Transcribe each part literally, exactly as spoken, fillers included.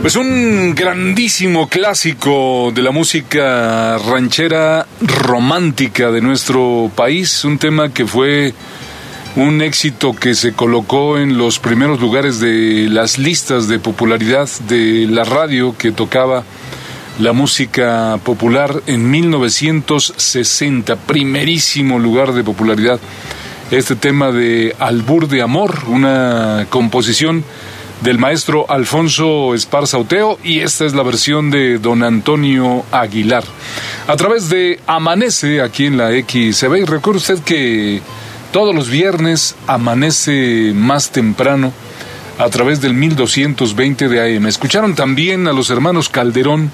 Pues un grandísimo clásico de la música ranchera romántica de nuestro país, un tema que fue un éxito que se colocó en los primeros lugares de las listas de popularidad de la radio que tocaba la música popular en mil novecientos sesenta, primerísimo lugar de popularidad. Este tema de Albur de Amor, una composición del maestro Alfonso Esparza Oteo, y esta es la versión de don Antonio Aguilar. A través de Amanece, aquí en la X C B, y recuerde usted que todos los viernes amanece más temprano a través del mil doscientos veinte de A M. Escucharon también a los hermanos Calderón,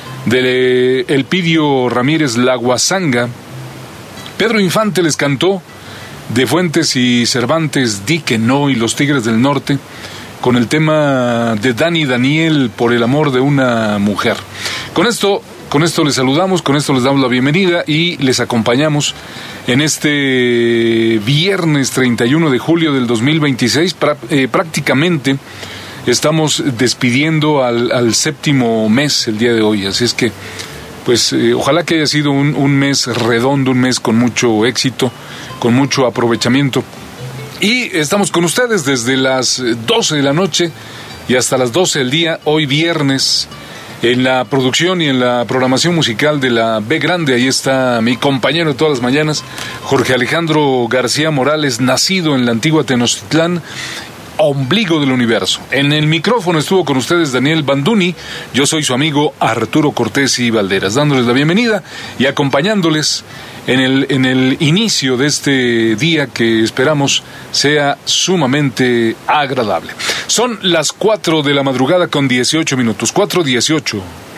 de Elpidio Ramírez La Guasanga. Pedro Infante les cantó de Fuentes y Cervantes, Di que no, y Los Tigres del Norte, con el tema de Dani Daniel, Por el amor de una mujer. Con esto, con esto les saludamos, con esto les damos la bienvenida y les acompañamos en este viernes treinta y uno de julio del dos mil veintiséis. Pra, eh, prácticamente estamos despidiendo al, al séptimo mes el día de hoy, así es que pues eh, ojalá que haya sido un, un mes redondo, un mes con mucho éxito, con mucho aprovechamiento. Y estamos con ustedes desde las doce de la noche y hasta las doce del día, hoy viernes, en la producción y en la programación musical de la B Grande. Ahí está mi compañero de todas las mañanas, Jorge Alejandro García Morales, nacido en la antigua Tenochtitlán, ombligo del universo. En el micrófono estuvo con ustedes Daniel Banduni, yo soy su amigo Arturo Cortés y Valderas, dándoles la bienvenida y acompañándoles en el, en el inicio de este día que esperamos sea sumamente agradable. Son las cuatro de la madrugada con dieciocho minutos, cuatro dieciocho.